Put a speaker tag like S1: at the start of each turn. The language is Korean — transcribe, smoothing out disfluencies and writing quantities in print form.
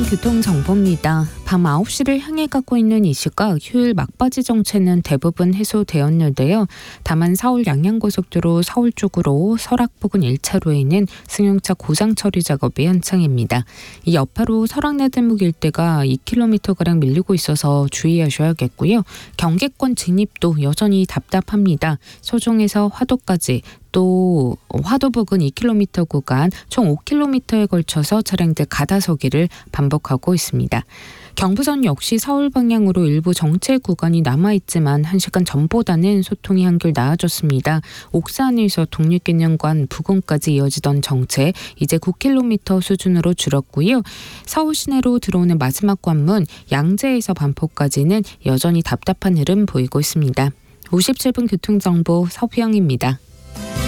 S1: 57분 교통정보입니다. 밤 9시를 향해 가고 있는 이 시각 휴일 막바지 정체는 대부분 해소되었는데요. 다만 서울 양양고속도로 서울 쪽으로 설악 부근 1차로에는 승용차 고장 처리 작업이 한창입니다. 이 여파로 설악나들목 일대가 2km가량 밀리고 있어서 주의하셔야겠고요. 경계권 진입도 여전히 답답합니다. 소종에서 화도까지 또 화도 부근 2km 구간 총 5km에 걸쳐서 차량들 가다서기를 반복하고 있습니다. 경부선 역시 서울 방향으로 일부 정체 구간이 남아있지만 1시간 전보다는 소통이 한결 나아졌습니다. 옥산에서 독립기념관 부근까지 이어지던 정체 이제 9km 수준으로 줄었고요. 서울 시내로 들어오는 마지막 관문 양재에서 반포까지는 여전히 답답한 흐름 보이고 있습니다. 57분 교통정보 서부영입니다.